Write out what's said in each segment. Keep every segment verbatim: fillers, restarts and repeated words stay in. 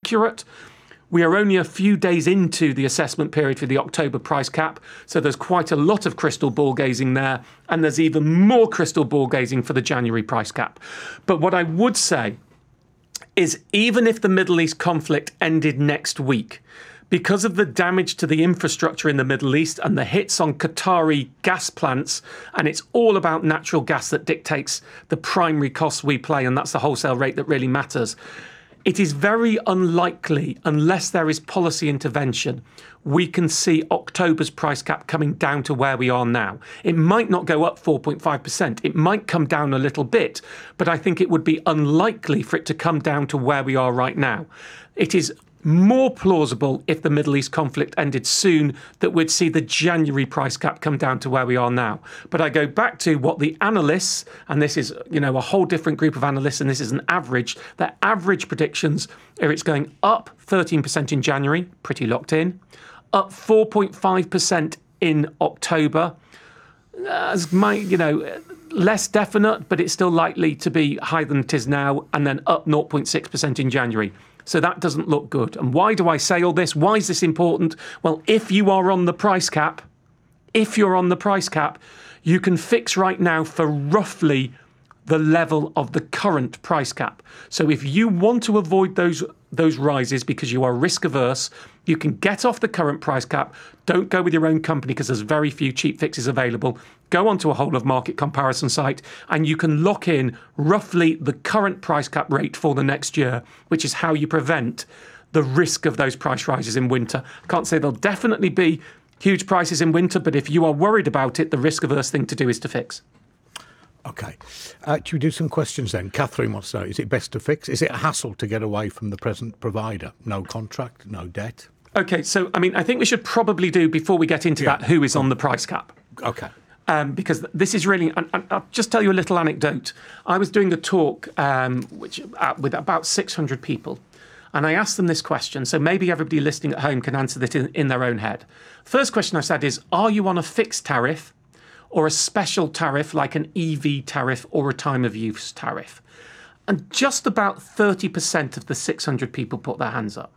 accurate. We are only a few days into the assessment period for the October price cap, so there's quite a lot of crystal ball gazing there, and there's even more crystal ball gazing for the January price cap. But what I would say is, even if the Middle East conflict ended next week, because of the damage to the infrastructure in the Middle East and the hits on Qatari gas plants, and it's all about natural gas that dictates the primary costs we pay, and that's the wholesale rate that really matters. It is very unlikely, unless there is policy intervention, we can see October's price cap coming down to where we are now. It might not go up four point five percent. It might come down a little bit, but I think it would be unlikely for it to come down to where we are right now. It is more plausible, if the Middle East conflict ended soon, that we'd see the January price cap come down to where we are now. But I go back to what the analysts, and this is, you know, a whole different group of analysts, and this is an average, their average predictions are it's going up thirteen percent in January, pretty locked in, up four point five percent in October, as my, you know, less definite, but it's still likely to be higher than it is now, and then up zero point six percent in January. So that doesn't look good. And why do I say all this? Why is this important? Well, if you are on the price cap, if you're on the price cap, you can fix right now for roughly the level of the current price cap. So if you want to avoid those those rises because you are risk averse, you can get off the current price cap. Don't go with your own company because there's very few cheap fixes available. Go onto a whole of market comparison site and you can lock in roughly the current price cap rate for the next year, which is how you prevent the risk of those price rises in winter. I can't say there'll definitely be huge prices in winter, but if you are worried about it, the risk averse thing to do is to fix. OK. Uh, should we do some questions then? Catherine wants to know, is it best to fix? Is it a hassle to get away from the present provider? No contract, no debt? OK, so, I mean, I think we should probably do, before we get into yeah. that, who is on the price cap. OK. Um, because this is really, and, and I'll just tell you a little anecdote. I was doing a talk um, which uh, with about six hundred people, and I asked them this question, so maybe everybody listening at home can answer this in, in their own head. First question I said is, are you on a fixed tariff or a special tariff like an E V tariff or a time of use tariff? And just about thirty percent of the six hundred people put their hands up.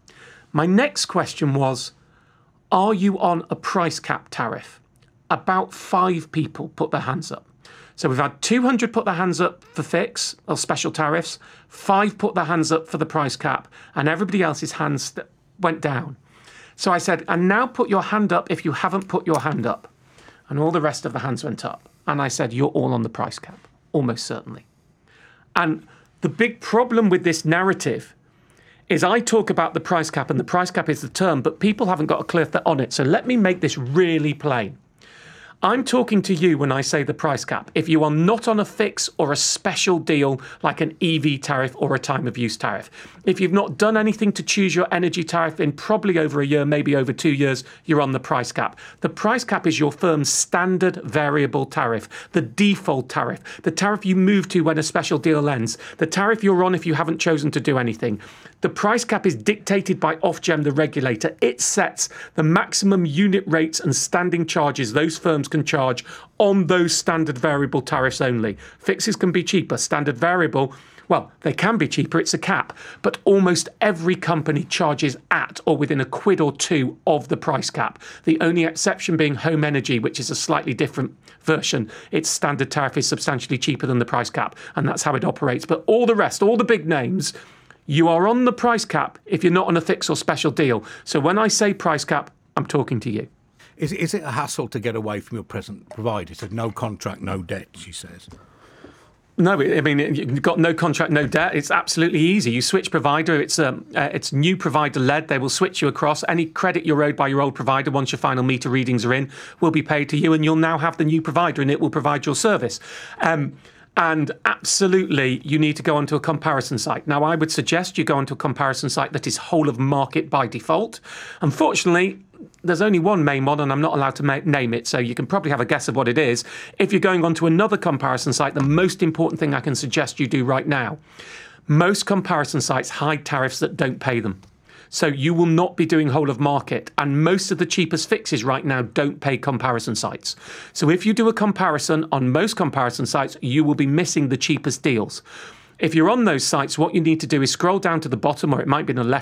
My next question was, are you on a price cap tariff? About five people put their hands up. So we've had two hundred put their hands up for fix or special tariffs, five put their hands up for the price cap, and everybody else's hands went down. So I said, and now put your hand up if you haven't put your hand up. And all the rest of the hands went up. And I said, you're all on the price cap, almost certainly. And the big problem with this narrative is I talk about the price cap, and the price cap is the term, but people haven't got a clear thought on it. So let me make this really plain. I'm talking to you when I say the price cap. If you are not on a fix or a special deal like an E V tariff or a time of use tariff, if you've not done anything to choose your energy tariff in probably over a year, maybe over two years, you're on the price cap. The price cap is your firm's standard variable tariff, the default tariff, the tariff you move to when a special deal ends, the tariff you're on if you haven't chosen to do anything. The price cap is dictated by Ofgem, the regulator. It sets the maximum unit rates and standing charges those firms can charge on those standard variable tariffs only. Fixes can be cheaper. Standard variable, well, they can be cheaper. It's a cap. But almost every company charges at or within a quid or two of the price cap. The only exception being Home Energy, which is a slightly different version. Its standard tariff is substantially cheaper than the price cap, and that's how it operates. But all the rest, all the big names, you are on the price cap if you're not on a fix or special deal. So when I say price cap, I'm talking to you. Is, is it a hassle to get away from your present provider? It said no contract, no debt, she says. No, I mean, you've got no contract, no debt. It's absolutely easy. You switch provider. It's um, uh, it's new provider led. They will switch you across. Any credit you're owed by your old provider, once your final meter readings are in, will be paid to you, and you'll now have the new provider, and it will provide your service. Um, And absolutely, you need to go onto a comparison site. Now, I would suggest you go onto a comparison site that is whole of market by default. Unfortunately, there's only one main one, and I'm not allowed to ma- name it, so you can probably have a guess of what it is. If you're going onto another comparison site, the most important thing I can suggest you do right now, most comparison sites hide tariffs that don't pay them. So you will not be doing whole of market. And most of the cheapest fixes right now don't pay comparison sites. So if you do a comparison on most comparison sites, you will be missing the cheapest deals. If you're on those sites, what you need to do is scroll down to the bottom, or it might be in the left